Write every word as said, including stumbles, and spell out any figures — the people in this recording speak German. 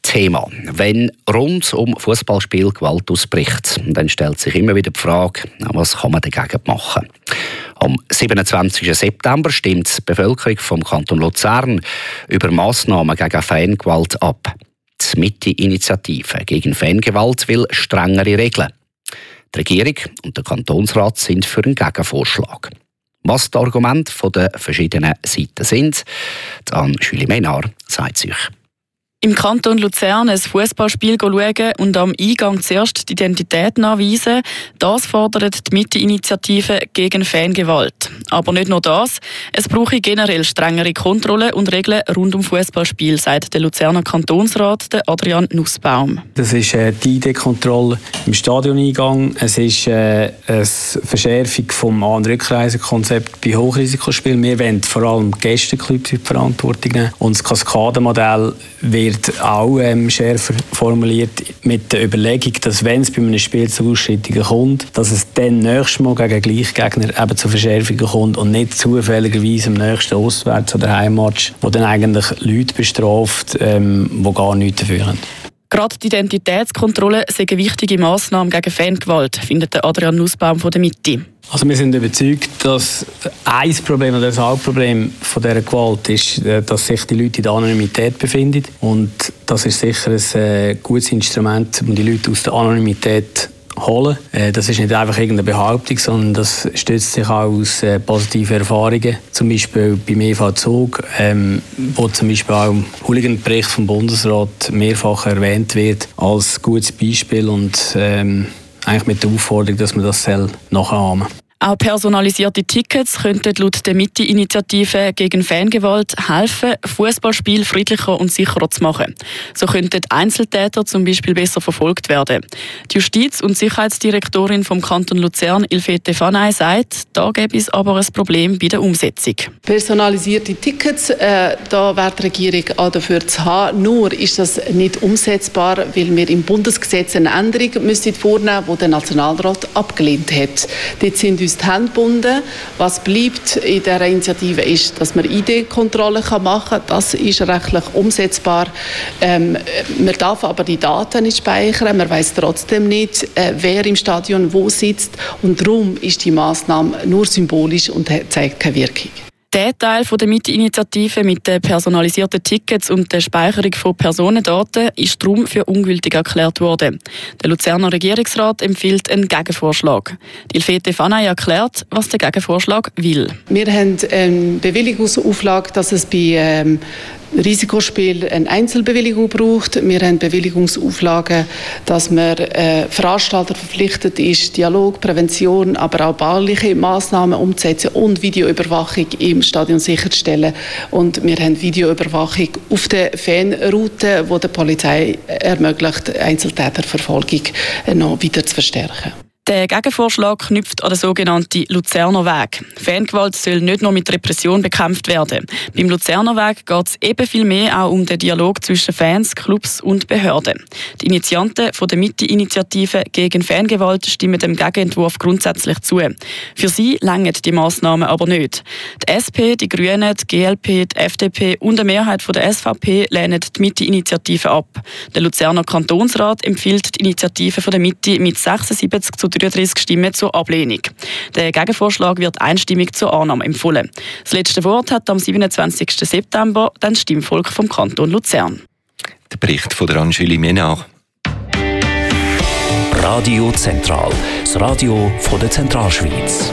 Thema. Wenn rund um Fußballspiel Gewalt ausbricht, dann stellt sich immer wieder die Frage, was kann man dagegen machen? Am siebenundzwanzigsten September stimmt die Bevölkerung vom Kanton Luzern über Massnahmen gegen Fangewalt ab. Die Mitte-Initiative gegen Fangewalt will strengere Regeln. Die Regierung und der Kantonsrat sind für einen Gegenvorschlag. Was die Argumente der verschiedenen Seiten sind, dann Julie Ménard sagt es euch. Im Kanton Luzern ein Fußballspiel schauen und am Eingang zuerst die Identität nachweisen, das fordert die Mitte-Initiative gegen Fangewalt. Aber nicht nur das, es brauche generell strengere Kontrollen und Regeln rund um Fußballspiel, sagt der Luzerner Kantonsrat der Adrian Nussbaum. Das ist äh, die I D-Kontrolle im Stadioneingang. Es ist äh, eine Verschärfung des An- und Rückreisekonzepts bei Hochrisikospielen. Wir wollen vor allem Gästeklubs in die Verantwortung nehmen. Und das Kaskadenmodell wird auch ähm, schärfer formuliert mit der Überlegung, dass wenn es bei einem Spiel zu Ausschreitungen kommt, dass es dann nächstes Mal gegen Gleichgegner eben zu Verschärfungen kommt und nicht zufälligerweise am nächsten Auswärts- oder Heimmatch, wo dann eigentlich Leute bestraft, ähm, die gar nichts dafür haben. Gerade die Identitätskontrolle sind eine wichtige Massnahme gegen Fangewalt, findet Adrian Nussbaum von der Mitte. Also wir sind überzeugt, dass ein Problem oder das Hauptproblem von dieser Gewalt ist, dass sich die Leute in der Anonymität befinden. Und das ist sicher ein gutes Instrument, um die Leute aus der Anonymität zu holen. Das ist nicht einfach irgendeine Behauptung, sondern das stützt sich auch aus positiven Erfahrungen. Zum Beispiel beim E V Zug, ähm, wo zum Beispiel auch im Hooligan-Bericht vom Bundesrat mehrfach erwähnt wird als gutes Beispiel und ähm, eigentlich mit der Aufforderung, dass man das nachahmen soll. Auch personalisierte Tickets könnten laut der Mitte-Initiative gegen Fangewalt helfen, Fußballspiel friedlicher und sicherer zu machen. So könnten Einzeltäter zum Beispiel besser verfolgt werden. Die Justiz- und Sicherheitsdirektorin vom Kanton Luzern, Ilfete Fanay, sagt, da gäbe es aber ein Problem bei der Umsetzung. Personalisierte Tickets, äh, da wäre die Regierung auch dafür zu haben. Nur ist das nicht umsetzbar, weil wir im Bundesgesetz eine Änderung müssen vornehmen müssen, die der Nationalrat abgelehnt hat. Dort sind uns die Hände gebunden. Was bleibt in dieser Initiative ist, dass man I D-Kontrollen machen kann. Das ist rechtlich umsetzbar. Ähm, man darf aber die Daten nicht speichern. Man weiß trotzdem nicht, äh, wer im Stadion wo sitzt. Und darum ist die Massnahme nur symbolisch und zeigt keine Wirkung. Der Teil der Mitte-Initiative mit den personalisierten Tickets und der Speicherung von Personendaten ist darum für ungültig erklärt worden. Der Luzerner Regierungsrat empfiehlt einen Gegenvorschlag. Die Ilfete Fanay erklärt, was der Gegenvorschlag will. Wir haben eine Bewilligungsauflage, dass es bei ähm, Risikospiel eine Einzelbewilligung braucht. Wir haben Bewilligungsauflagen, dass man äh, Veranstalter verpflichtet ist, Dialog, Prävention, aber auch bauliche Massnahmen umzusetzen und Videoüberwachung im Stadion sicherzustellen. Und wir haben Videoüberwachung auf der Fanroute, die der Polizei ermöglicht, Einzeltäterverfolgung noch weiter zu verstärken. Der Gegenvorschlag knüpft an den sogenannten Luzerner Weg. Fangewalt soll nicht nur mit Repression bekämpft werden. Beim Luzerner Weg geht es eben viel mehr auch um den Dialog zwischen Fans, Clubs und Behörden. Die Initianten von der Mitte-Initiative gegen Fangewalt stimmen dem Gegenentwurf grundsätzlich zu. Für sie reichen die Massnahmen aber nicht. Die S P, die Grünen, die G L P, die F D P und eine Mehrheit der S V P lehnen die Mitte-Initiative ab. Der Luzerner Kantonsrat empfiehlt die Initiative von der Mitte mit sechsundsiebzig zu dreiunddreißig Stimmen zur Ablehnung. Der Gegenvorschlag wird einstimmig zur Annahme empfohlen. Das letzte Wort hat am siebenundzwanzigsten September dann das Stimmvolk vom Kanton Luzern. Der Bericht von der Julie Ménard. Radio Zentral, das Radio von der Zentralschweiz.